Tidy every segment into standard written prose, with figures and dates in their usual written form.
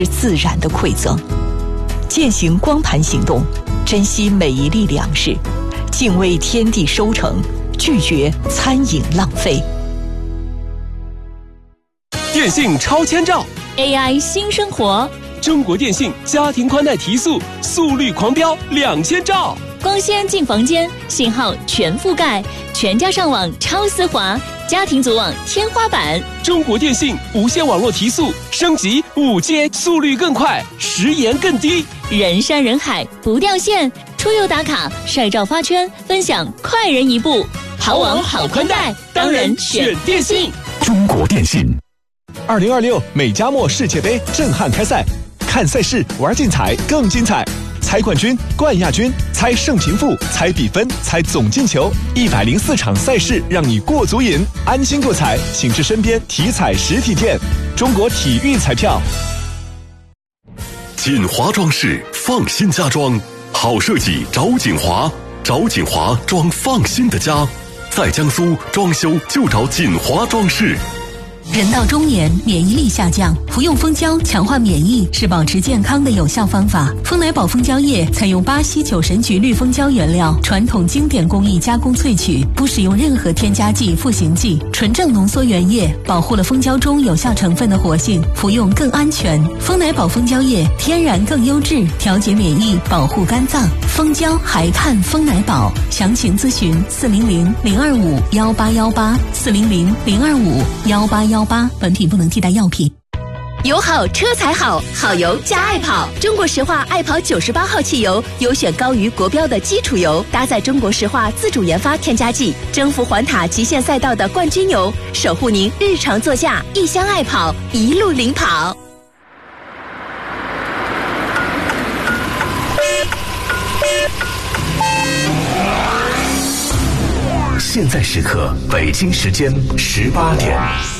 自然的馈赠。践行光盘行动，珍惜每一粒粮食，敬畏天地收成，拒绝餐饮浪费。 电信超千兆 AI 新生活， 中国电信家庭宽带提速，速率狂飙2000兆， 光纤进房间，信号全覆盖，全家上网超丝滑，家庭组网天花板。 中国电信无线网络提速，升级5G，速率更快，时延更低， 人山人海不掉线，出游打卡晒照发圈，分享快人一步。好网好宽带，当然选电信。 中国电信。 2026美加墨世界杯震撼开赛，看赛事玩竞彩更精彩，猜冠军、冠亚军，猜胜平负，猜比分，猜总进球，104场赛事让你过足瘾，安心购彩，请至身边体彩实体店。中国体育彩票。 锦华装饰放心家装，好设计找锦华，找锦华装放心的家，在江苏装修就找锦华装饰。 人到中年，免疫力下降，服用蜂胶强化免疫是保持健康的有效方法。丰乃宝蜂胶液采用巴西酒神菊绿蜂胶原料，传统经典工艺加工萃取，不使用任何添加剂、赋形剂，纯正浓缩原液，保护了蜂胶中有效成分的活性，服用更安全。丰乃宝蜂胶液天然更优质，调节免疫，保护肝脏。蜂胶还看丰乃宝，详情咨询400-025-1818，400-025-1818。本品不能替代药品。 油好车才好，好油加爱跑。中国石化爱跑98号汽油，优选高于国标的基础油，搭载中国石化自主研发添加剂，征服环塔极限赛道的冠军油，守护您日常座驾，一箱爱跑，一路领跑。 现在时刻，北京时间18点。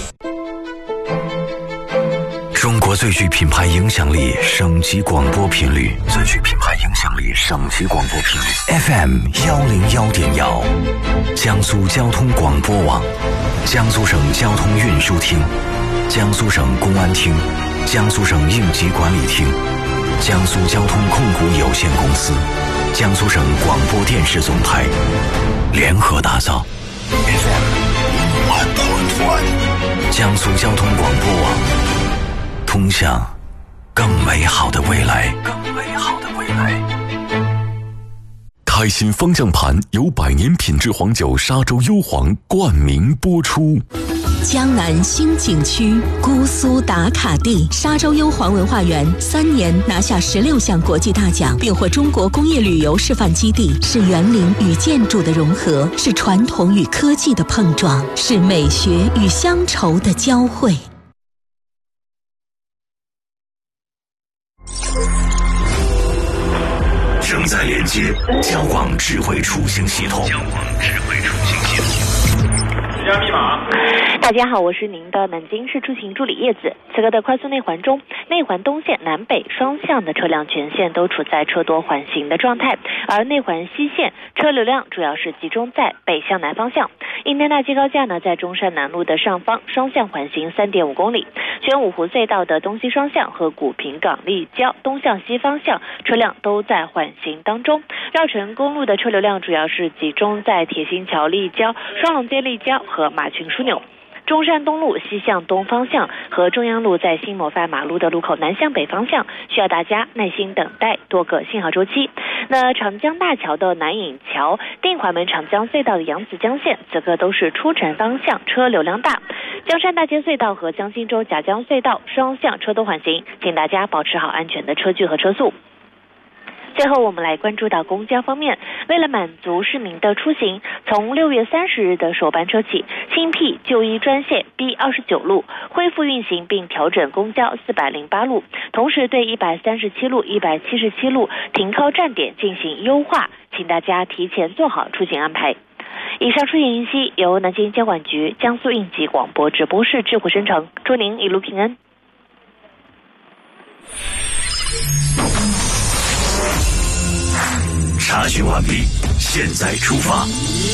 中国最具品牌影响力省级广播频率，最具品牌影响力省级广播频率 FM 101.1，江苏交通广播网，江苏省交通运输厅，江苏省公安厅，江苏省应急管理厅，江苏交通控股有限公司，江苏省广播电视总台联合打造 FM 101.1，江苏交通广播网，通向更美好的未来。开心方向盘由100年品质黄酒沙洲幽黄冠名播出。 江南新景区姑苏打卡地沙洲幽黄文化园3年拿下16项国际大奖，并获中国工业旅游示范基地，是园林与建筑的融合，是传统与科技的碰撞，是美学与乡愁的交汇。 正在连接交广智慧出行系统。 施加密码。 大家好，我是您的南京市出行助理叶子。此刻的快速内环中，内环东线南北双向的车辆全线都处在车多缓行的状态，而内环西线车流量主要是集中在北向南方向。应天大街高架呢，在中山南路的上方双向缓行3.5公里，玄武湖隧道的东西双向和古平港立交东向西方向车辆都在缓行当中。绕城公路的车流量主要是集中在铁心桥立交、双龙街立交和马群枢纽。中山东路西向东方向和中央路在新模范马路的路口南向北方向，需要大家耐心等待多个信号周期。那长江大桥的南引桥、定淮门长江隧道的扬子江线，此刻都是出城方向车流量大。江山大街隧道和江心洲甲江隧道双向车多缓行，请大家保持好安全的车距和车速。最后我们来关注到公交方面，为了满足市民的出行，从6月30日的首班车起，新辟91专线 B29 路恢复运行，并调整公交408路，同时对137路、177路停靠站点进行优化，请大家提前做好出行安排。以上出行信息由南京交管局江苏应急广播直播室智慧生成，祝您一路平安。 查询完毕，现在出发。